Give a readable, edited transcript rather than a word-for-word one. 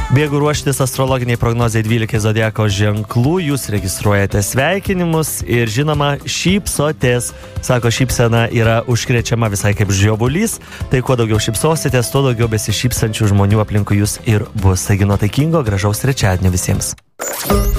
Bėgu ruoštis astrologiniai prognozei 12 zodiako ženklų, jūs registruojate sveikinimus ir žinoma šypsotės. Sako, šypsena yra užkrečiama visai kaip žiovulys, tai kuo daugiau šypsositės, tuo daugiau besišypsančių žmonių aplinkui jūs ir bus. Taigi nuotaikingo, gražaus trečiadienio visiems.